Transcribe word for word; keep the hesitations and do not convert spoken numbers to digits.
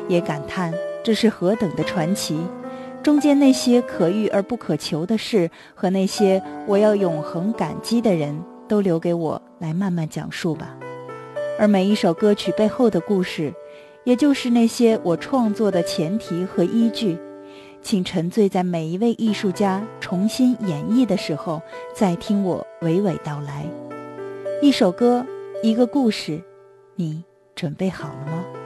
也感叹这是何等的传奇，中间那些可遇而不可求的事和那些我要永恒感激的人，都留给我来慢慢讲述吧。而每一首歌曲背后的故事，也就是那些我创作的前提和依据，请沉醉在每一位艺术家重新演绎的时候，再听我娓娓道来。一首歌，一个故事，你准备好了吗？